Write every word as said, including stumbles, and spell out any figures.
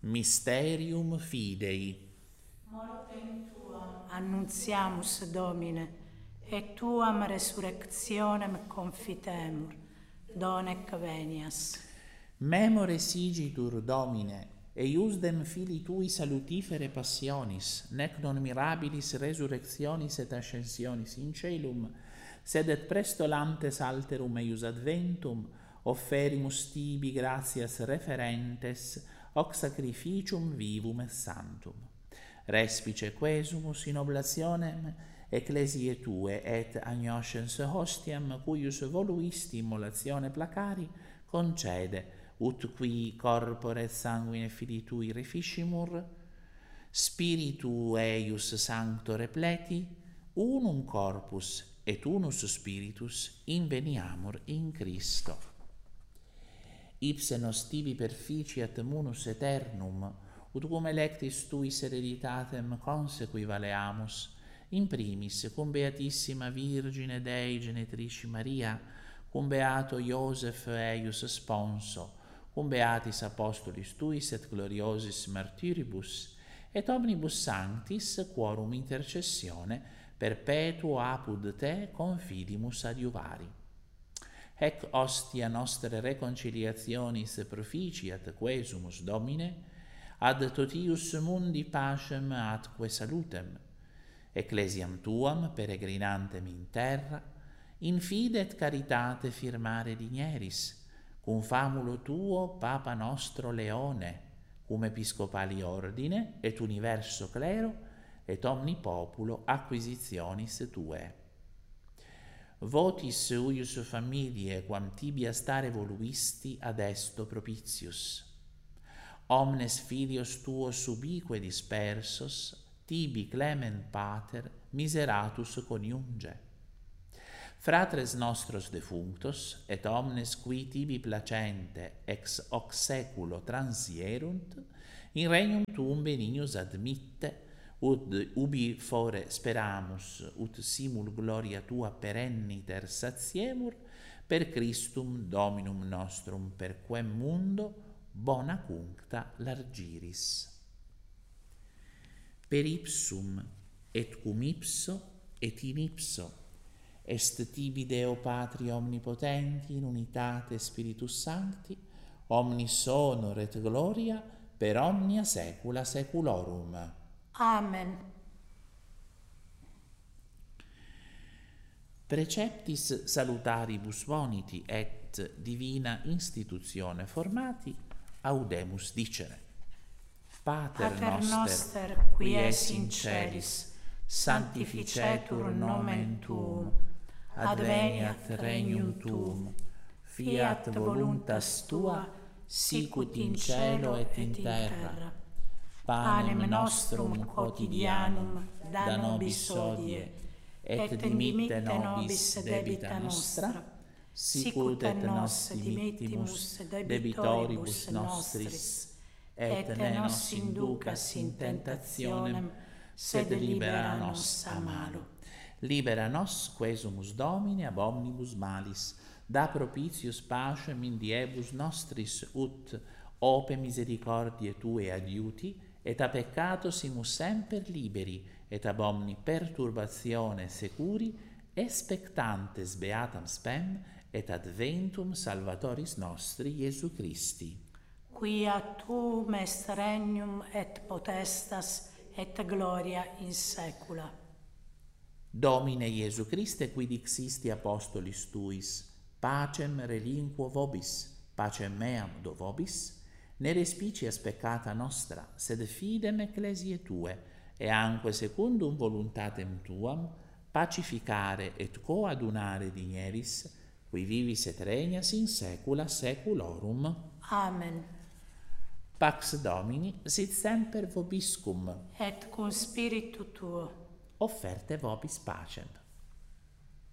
Mysterium Fidei. Mortem tuam annunziamus, Domine, et tuam resurrectionem confitemur, donec venias. Memore sigitur, Domine, eiusdem Filii Tui salutifere passionis, nec non mirabilis resurrectionis et ascensionis in celum, sed et presto lantes alterum eius adventum, offerimus tibi gratias referentes, hoc sacrificium vivum et santum. Respice quesumus in oblationem ecclesiae Tue et agnoscens hostiam, cuius voluisti immolatione placari, concede, ut qui corpore et sanguine Filii Tui reficimur, Spiritu eius sancto repleti, unum corpus et unus spiritus inveniamur in Christo. Ipse nos tibi perficiat munus aeternum, ut cum electis Tuis hereditatem consequivaleamus, in primis cum Beatissima Virgine Dei Genetrici Maria, cum Beato Iosef eius sponso, cum Beatis Apostolis Tuis et gloriosis martyribus, et omnibus sanctis quorum intercessione perpetuo apud Te confidimus adiuvari. Ec ostia nostre reconciliationis proficiat quesumus, Domine, ad totius mundi pacem atque salutem, ecclesiam Tuam peregrinantem in terra, in fide et caritate firmare digneris, cum famulo Tuo Papa nostro Leone, cum episcopali ordine et universo clero et omni populo acquisitionis Tuae. Votis uius familiae quam tibia stare voluisti ad esto propitius. Omnes filios Tuos ubique dispersos, tibi clement pater miseratus coniunge. Fratres nostros defunctos, et omnes qui tibi placente ex hoc seculo transierunt, in regnum Tuum benignus admitte, ut ubi fore speramus, ut simul gloria Tua perenniter satiemur, per Christum Dominum nostrum, per quem mundo bona cuncta largiris. Per ipsum, et cum ipso, et in ipso, est tibi Deo Patri omnipotenti, in unitate Spiritus Sancti, omnis honor et gloria per omnia saecula saeculorum. Amen. Preceptis salutaribus boniti et divina institutione formati, audemus dicere. Pater, Pater noster, qui es in celis, sanctificetur nomen Tuum, adveniat regnum Tuum, fiat voluntas Tua, sicut in cielo et in terra. Panem nostrum quotidianum da nobis hodie, et dimitte nobis debita nostra, sicut et nos dimittimus debitoribus nostris, et ne nos inducas in tentationem, sed libera nos a malo. Libera nos, quesumus Domine, ab omnibus malis, da propitius pacem in diebus nostris, ut, ope misericordiae Tue adiuti, et a peccato simus semper liberi, et ab omni perturbatione securi, expectantes beatam spem, et adventum Salvatoris nostri Iesu Christi. Quia Tuum est regnum et potestas et gloria in saecula. Domine Iesu Christe, qui dixisti apostolis Tuis, pacem relinquo vobis, pacem meam do vobis, ne respicias peccata nostra, sed fidem ecclesiae Tue, e anque secundum voluntatem Tuam, pacificare et coadunare digneris, qui vivis et regnas in saecula saeculorum. Amen. Pax Domini sit semper vobiscum, Et cum spiritu Tuo. offerte vobis pacem.